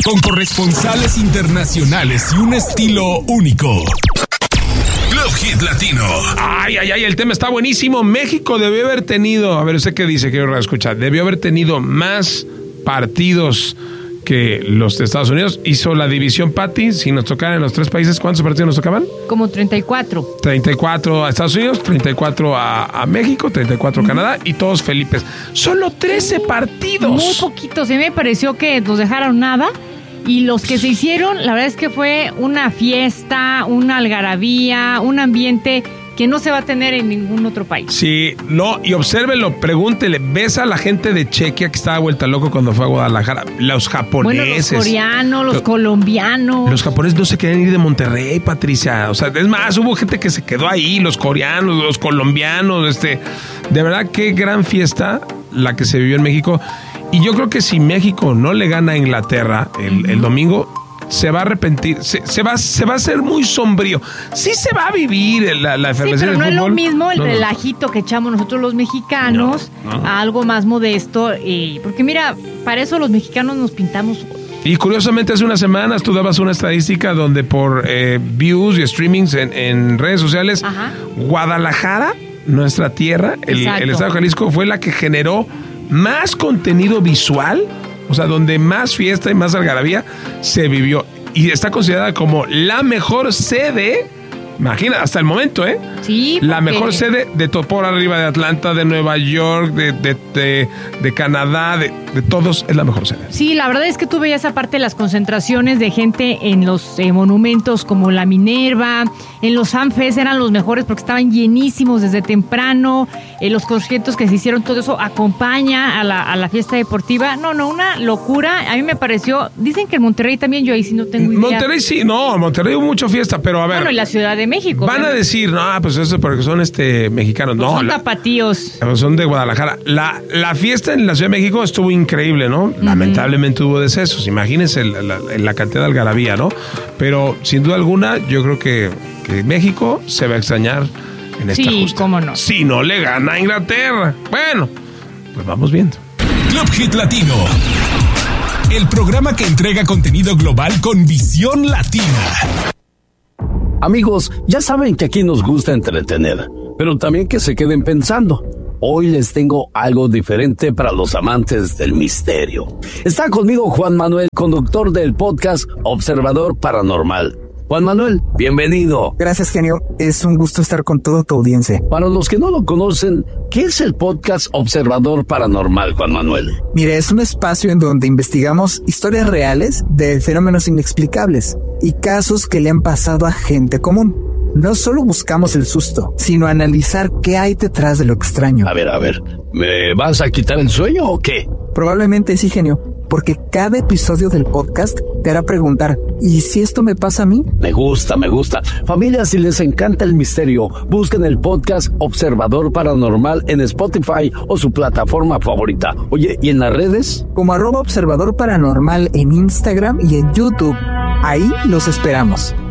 Con corresponsales internacionales y un estilo único. Club Hit Latino. Ay, el tema está buenísimo. México debió haber tenido, a ver, ¿usted qué dice? Quiero escuchar. Debió haber tenido más partidos que los de Estados Unidos. Hizo la división Patty. Si nos tocaran en los 3 países, ¿cuántos partidos nos tocaban? Como 34. 34 a Estados Unidos, 34 a México, 34 a Canadá y todos Felipes. Solo 13 partidos. Muy poquitos. A mí me pareció que nos dejaron nada. Y los que se hicieron, la verdad es que fue una fiesta, una algarabía, un ambiente que no se va a tener en ningún otro país. Sí, no, y obsérvelo, pregúntele, ¿ves a la gente de Chequia que estaba vuelta loco cuando fue a Guadalajara? Los japoneses. Bueno, los coreanos, los colombianos. Los japoneses no se querían ir de Monterrey, Patricia. O sea, es más, hubo gente que se quedó ahí, los coreanos, los colombianos, De verdad, qué gran fiesta la que se vivió en México. Y yo creo que si México no le gana a Inglaterra el domingo, se va a arrepentir, se va a hacer muy sombrío. Sí se va a vivir la efervescencia del fútbol. Sí, pero no es lo mismo el relajito que echamos nosotros los mexicanos a algo más modesto. Porque mira, para eso los mexicanos nos pintamos. Y curiosamente hace unas semanas tú dabas una estadística donde por views y streamings en redes sociales, Guadalajara, nuestra tierra, el estado de Jalisco, fue la que generó más contenido visual, o sea, donde más fiesta y más algarabía se vivió. Y está considerada como la mejor sede, imagina, hasta el momento, Sí, la mejor sede de por arriba de Atlanta, de Nueva York, de Canadá, de todos, es la mejor sede. Sí, la verdad es que tú veías aparte las concentraciones de gente en los monumentos como la Minerva, en los FanFest eran los mejores porque estaban llenísimos desde temprano, los conciertos que se hicieron, todo eso acompaña a la fiesta deportiva. No, una locura. A mí me pareció, dicen que en Monterrey también, yo ahí sí no tengo idea. Monterrey sí, en Monterrey hubo mucha fiesta, pero a ver. Bueno, y la Ciudad de México. Van a decir, no, pues eso es porque son mexicanos. Pues no, son tapatíos. Son de Guadalajara. La fiesta en la Ciudad de México estuvo increíble, ¿no? Lamentablemente hubo decesos. Imagínense la cantidad de algarabía, ¿no? Pero sin duda alguna, yo creo que México se va a extrañar en esta justa. Sí, cómo no. Si no le gana a Inglaterra. Bueno, pues vamos viendo. Club Hit Latino. El programa que entrega contenido global con visión latina. Amigos, ya saben que aquí nos gusta entretener, pero también que se queden pensando. Hoy les tengo algo diferente para los amantes del misterio. Está conmigo Juan Manuel, conductor del podcast Observador Paranormal. Juan Manuel, bienvenido. Gracias, genio. Es un gusto estar con toda tu audiencia. Para los que no lo conocen, ¿qué es el podcast Observador Paranormal, Juan Manuel? Mire, es un espacio en donde investigamos historias reales de fenómenos inexplicables y casos que le han pasado a gente común. No solo buscamos el susto, sino analizar qué hay detrás de lo extraño. A ver, ¿me vas a quitar el sueño o qué? Probablemente sí, genio, porque cada episodio del podcast te hará preguntar, ¿y si esto me pasa a mí? Me gusta. Familia, si les encanta el misterio, busquen el podcast Observador Paranormal en Spotify o su plataforma favorita. Oye, ¿y en las redes? Como @Observador Paranormal en Instagram y en YouTube. Ahí los esperamos.